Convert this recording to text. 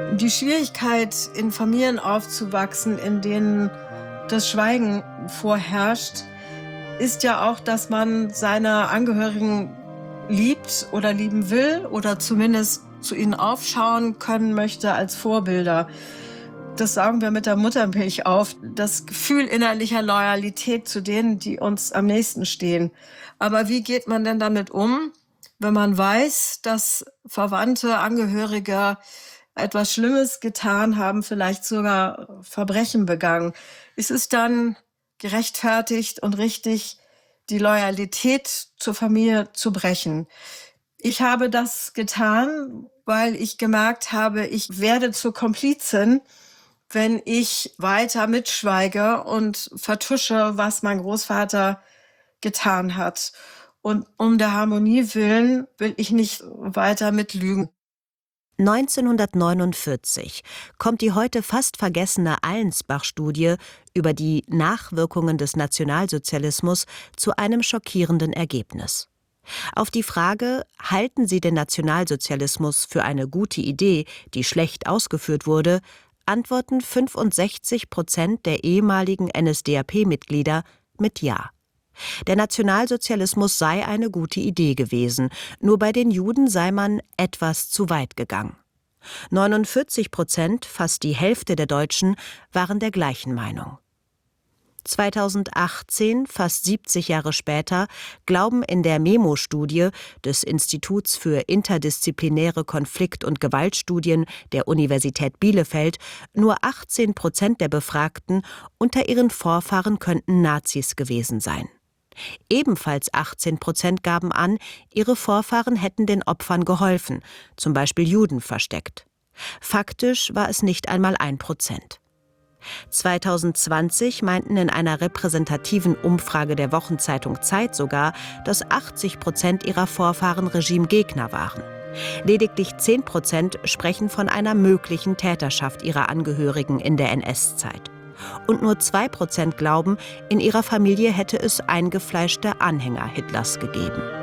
Die Schwierigkeit, in Familien aufzuwachsen, in denen das Schweigen vorherrscht, ist ja auch, dass man seine Angehörigen liebt oder lieben will oder zumindest zu ihnen aufschauen können möchte als Vorbilder. Das saugen wir mit der Muttermilch auf, das Gefühl innerlicher Loyalität zu denen, die uns am nächsten stehen. Aber wie geht man denn damit um, wenn man weiß, dass Verwandte, Angehörige etwas Schlimmes getan haben, vielleicht sogar Verbrechen begangen? Ist es dann gerechtfertigt und richtig, die Loyalität zur Familie zu brechen? Ich habe das getan, weil ich gemerkt habe, ich werde zur Komplizin, wenn ich weiter mitschweige und vertusche, was mein Großvater getan hat. Und um der Harmonie willen will ich nicht weiter mitlügen. 1949 kommt die heute fast vergessene Allensbach-Studie über die Nachwirkungen des Nationalsozialismus zu einem schockierenden Ergebnis. Auf die Frage, halten Sie den Nationalsozialismus für eine gute Idee, die schlecht ausgeführt wurde, antworten 65% der ehemaligen NSDAP-Mitglieder mit Ja. Der Nationalsozialismus sei eine gute Idee gewesen, nur bei den Juden sei man etwas zu weit gegangen. 49%, fast die Hälfte der Deutschen, waren der gleichen Meinung. 2018, fast 70 Jahre später, glauben in der MEMO-Studie des Instituts für interdisziplinäre Konflikt- und Gewaltstudien der Universität Bielefeld nur 18% der Befragten, unter ihren Vorfahren könnten Nazis gewesen sein. Ebenfalls 18% gaben an, ihre Vorfahren hätten den Opfern geholfen, zum Beispiel Juden versteckt. Faktisch war es nicht einmal 1%. 2020 meinten in einer repräsentativen Umfrage der Wochenzeitung Zeit sogar, dass 80% ihrer Vorfahren Regimegegner waren. Lediglich 10% sprechen von einer möglichen Täterschaft ihrer Angehörigen in der NS-Zeit. Und nur 2% glauben, in ihrer Familie hätte es eingefleischte Anhänger Hitlers gegeben.